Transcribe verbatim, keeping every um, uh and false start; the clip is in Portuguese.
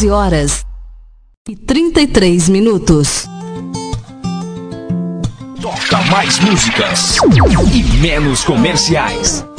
doze horas e trinta e três minutos. Toca mais músicas e menos comerciais.